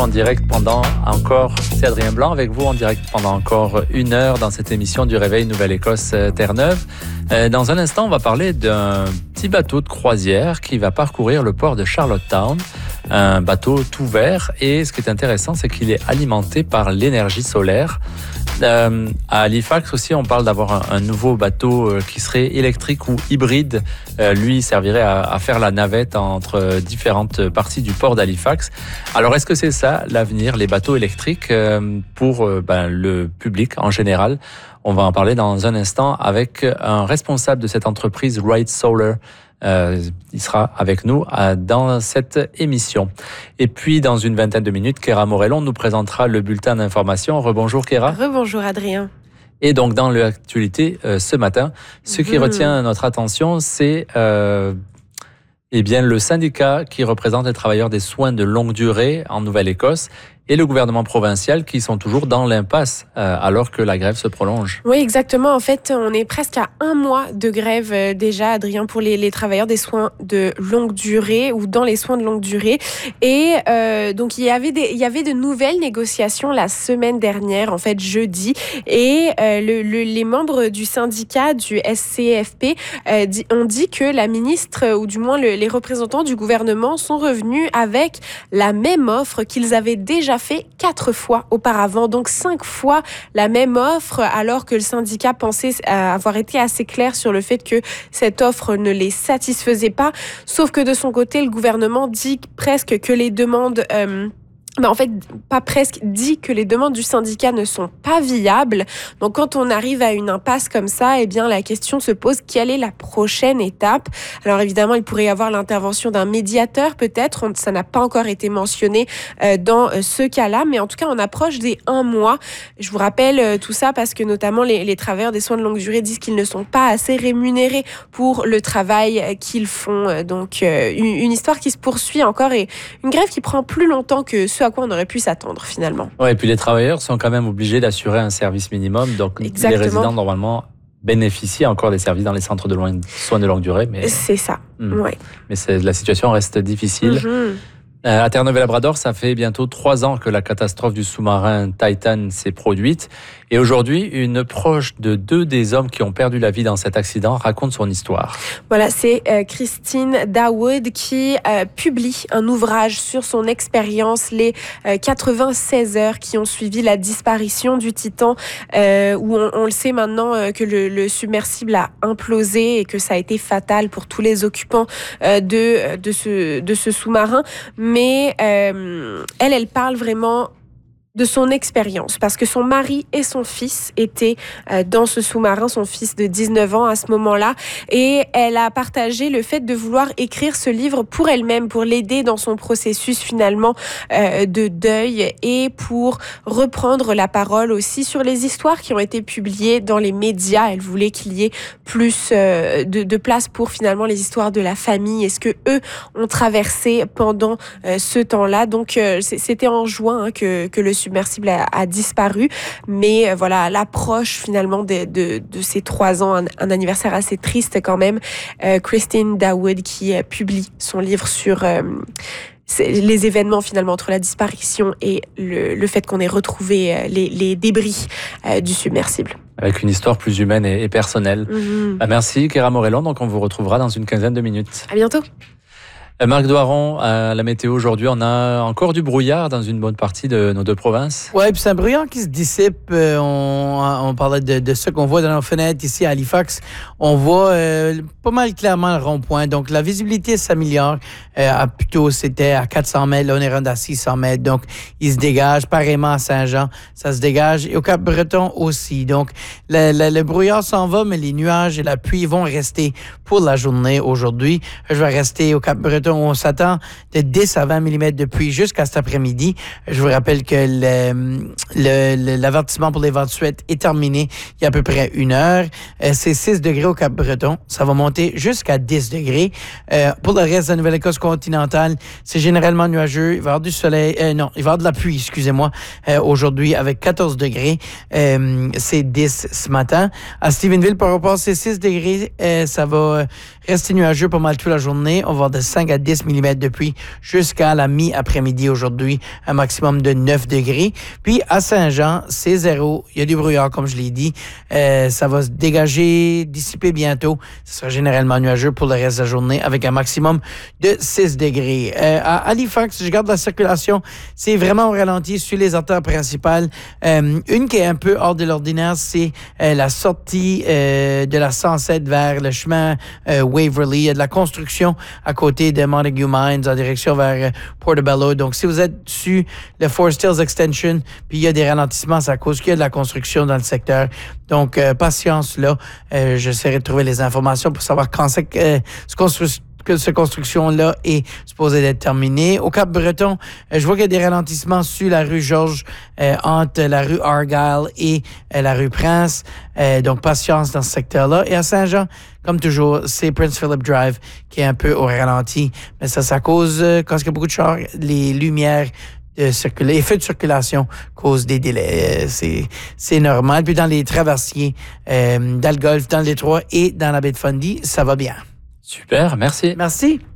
en direct c'est Adrien Blanc avec vous en direct pendant encore 1 heure dans cette émission du Réveil Nouvelle-Écosse Terre-Neuve. Dans un instant, on va parler d'un petit bateau de croisière qui va parcourir le port de Charlottetown. Un bateau tout vert et ce qui est intéressant, c'est qu'il est alimenté par l'énergie solaire. À Halifax aussi, on parle d'avoir un nouveau bateau qui serait électrique ou hybride. Lui servirait à faire la navette entre différentes parties du port d'Halifax. Alors, est-ce que c'est ça l'avenir, les bateaux électriques pour le public en général? On va en parler dans un instant avec un responsable de cette entreprise, Wright Solar. Il sera avec nous dans cette émission. Et puis, dans une vingtaine de minutes, Kéra Morellon nous présentera le bulletin d'information. Rebonjour Kéra. Rebonjour Adrien. Et donc, dans l'actualité ce matin, ce qui retient notre attention, c'est le syndicat qui représente les travailleurs des soins de longue durée en Nouvelle-Écosse et le gouvernement provincial qui sont toujours dans l'impasse alors que la grève se prolonge. Oui, exactement. En fait, on est presque à 1 mois de grève déjà, Adrien, pour les travailleurs des soins de longue durée ou dans les soins de longue durée. Et donc, il y avait de nouvelles négociations la semaine dernière, en fait, jeudi. Et les membres du syndicat du SCFP ont dit que la ministre, ou du moins les représentants du gouvernement, sont revenus avec la même offre qu'ils avaient déjà fait 4 fois auparavant, donc 5 fois la même offre, alors que le syndicat pensait avoir été assez clair sur le fait que cette offre ne les satisfaisait pas. Sauf que de son côté, le gouvernement dit presque que les demandes... dit que les demandes du syndicat ne sont pas viables. Donc, quand on arrive à une impasse comme ça, eh bien, la question se pose, quelle est la prochaine étape? Alors, évidemment, il pourrait y avoir l'intervention d'un médiateur, peut-être. Ça n'a pas encore été mentionné dans ce cas-là, mais en tout cas, on approche des 1 mois. Je vous rappelle tout ça parce que, notamment, les travailleurs des soins de longue durée disent qu'ils ne sont pas assez rémunérés pour le travail qu'ils font. Donc, une histoire qui se poursuit encore et une grève qui prend plus longtemps que ce à quoi on aurait pu s'attendre finalement. Ouais, et puis les travailleurs sont quand même obligés d'assurer un service minimum, donc Exactement. Les résidents normalement bénéficient encore des services dans les centres de soins de longue durée. Mais... C'est ça, ouais. Mais la situation reste difficile. À Terre-Neuve-et-Labrador, ça fait bientôt 3 ans que la catastrophe du sous-marin Titan s'est produite. Et aujourd'hui, une proche de 2 des hommes qui ont perdu la vie dans cet accident raconte son histoire. Voilà, c'est Christine Dawood qui publie un ouvrage sur son expérience, les 96 heures qui ont suivi la disparition du Titan, où on le sait maintenant que le submersible a implosé et que ça a été fatal pour tous les occupants de ce sous-marin. Mais elle parle vraiment de son expérience, parce que son mari et son fils étaient dans ce sous-marin, son fils de 19 ans à ce moment-là, et elle a partagé le fait de vouloir écrire ce livre pour elle-même, pour l'aider dans son processus finalement de deuil, et pour reprendre la parole aussi sur les histoires qui ont été publiées dans les médias. Elle voulait qu'il y ait plus de place pour finalement les histoires de la famille et ce que eux ont traversé pendant ce temps-là. Donc c'était en juin que le submersible a disparu, mais voilà, à l'approche finalement de ces 3 ans, un anniversaire assez triste quand même, Christine Dawood qui publie son livre sur les événements finalement entre la disparition et le fait qu'on ait retrouvé les débris du submersible. Avec une histoire plus humaine et personnelle. Merci Kéra Morellon, donc on vous retrouvera dans une quinzaine de minutes. À bientôt. Marc Doiron, à la météo aujourd'hui, on a encore du brouillard dans une bonne partie de nos 2 provinces. Oui, puis c'est un brouillard qui se dissipe. On parlait de ce qu'on voit dans nos fenêtres ici à Halifax. On voit pas mal clairement le rond-point. Donc, la visibilité s'améliore. Plutôt, c'était à 400 mètres. Là, on est rendu à 600 mètres. Donc, il se dégage. Pareillement à Saint-Jean, ça se dégage. Et au Cap-Breton aussi. Donc, le brouillard s'en va, mais les nuages et la pluie vont rester pour la journée aujourd'hui. Je vais rester au Cap-Breton. On s'attend de 10 à 20 mm de pluie jusqu'à cet après-midi. Je vous rappelle que l'avertissement pour les vents de suite est terminé il y a à peu près 1 heure. C'est 6 degrés au Cap-Breton. Ça va monter jusqu'à 10 degrés. Pour le reste de la Nouvelle-Écosse continentale, c'est généralement nuageux. Il va y avoir du soleil. Il va y avoir de la pluie, excusez-moi, aujourd'hui avec 14 degrés. C'est 10 ce matin. À Stephenville, par rapport, c'est 6 degrés. Ça va rester nuageux pas mal toute la journée. On va avoir de 5 à 10 mm de pluie jusqu'à la mi-après-midi aujourd'hui, un maximum de 9 degrés. Puis à Saint-Jean, c'est 0. Il y a du brouillard, comme je l'ai dit. Ça va se dégager, dissiper bientôt. Ce sera généralement nuageux pour le reste de la journée avec un maximum de 6 degrés. À Halifax, je garde la circulation. C'est vraiment au ralenti sur les artères principales. Une qui est un peu hors de l'ordinaire, c'est la sortie de la 107 vers le chemin Waverly. Il y a de la construction à côté de Montague Mines en direction vers Portobello. Donc, si vous êtes sur le Forest Hills Extension, puis il y a des ralentissements, c'est à cause qu'il y a de la construction dans le secteur. Donc, patience là. J'essaierai de trouver les informations pour savoir quand c'est que cette construction-là est supposée d'être terminée. Au Cap-Breton, je vois qu'il y a des ralentissements sur la rue Georges, entre la rue Argyle et la rue Prince. Donc, patience dans ce secteur-là. Et à Saint-Jean, comme toujours, c'est Prince Philip Drive qui est un peu au ralenti. Mais ça, c'est à cause, quand il y a beaucoup de chars, les lumières les feux de circulation causent des délais. C'est normal. Puis dans les traversiers, dans le Golfe, dans le Détroit et dans la baie de Fundy, ça va bien. Super, merci. Merci.